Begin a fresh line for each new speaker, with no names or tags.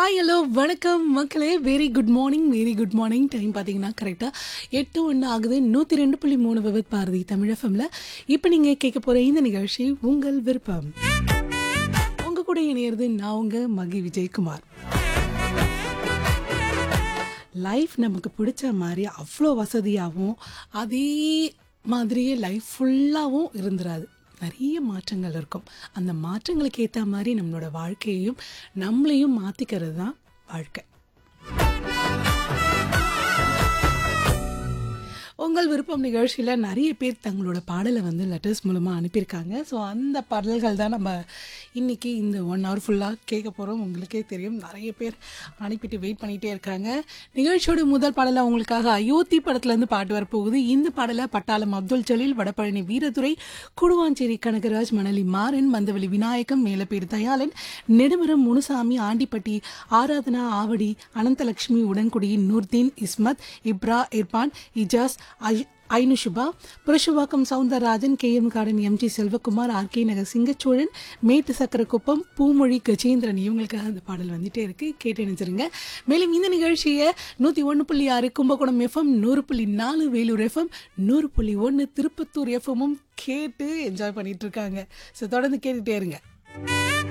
Hi hello வணக்கம் மக்களே. Very good morning very good morning. Time பார்த்தீங்கன்னா கரெக்டாக 8:01 ஆகுது. 102.3 விவித் பாரதி தமிழ் எஃப்எம்ல இப்போ நீங்கள் கேட்க போகிற இந்த நிகழ்ச்சி உங்கள் விருப்பம். உங்கள் கூட இணையிறது நான் உங்கள் மகி விஜயகுமார். லைஃப் நமக்கு பிடிச்ச மாதிரி அவ்வளோ வசதியாகவும் அதே மாதிரியே லைஃப் ஃபுல்லாகவும் இருந்துராது. நிறைய மாற்றங்கள் இருக்கும். அந்த மாற்றங்களுக்கு ஏற்ற மாதிரி நம்மளோட வாழ்க்கையையும் நம்மளையும் மாற்றிக்கிறது தான் வாழ்க்கை. உங்கள் விருப்பம் நிகழ்ச்சியில் நிறைய பேர் தங்களோட பாடலை வந்து லெட்டர்ஸ் மூலமாக அனுப்பியிருக்காங்க. ஸோ அந்த பாடல்கள் தான் நம்ம இன்றைக்கி இந்த 1 hour ஃபுல்லாக கேட்க போகிறோம். உங்களுக்கே தெரியும், நிறைய பேர் அனுப்பிட்டு வெயிட் பண்ணிகிட்டே இருக்காங்க. நிகழ்ச்சியோட முதல் பாடலாக உங்களுக்காக அயோத்தி படத்துலேருந்து பாட்டு வரப்போகுது. இந்த பாடலை பட்டாளம் Abdul Jaleel, Vadapalani Veeradurai, Guduvancheri Kanagaraj, Manali Maran, Mandaveli Vinayagam, Melapedu Dayalan, Nedumaram Munusamy, Andipatti Aradhana, Avadi Ananthalakshmi, Udangudi Noordeen, Ismat, இப்ரா, Irfan, Ijaz, ஐனுஷுபா, Purasawalkam Soundararajan, KM garden, MG Selvakumar, RK நகர் சிங்கச்சோழன், மேட்டு சக்கரக்குப்பம், பூமொழி கஜேந்திரன், இவங்களுக்காக அந்த பாடல் வந்துட்டே இருக்கு. கேட்டு நினைச்சிருங்க. மேலும் இந்த நிகழ்ச்சியை 101.6 கும்பகோணம் FM, 100.4 வேலூர் FM, 100.1 திருப்பத்தூர் FMமும் கேட்டு என்ஜாய் பண்ணிட்டு இருக்காங்க. ஸோ தொடர்ந்து கேட்டுட்டே இருங்க.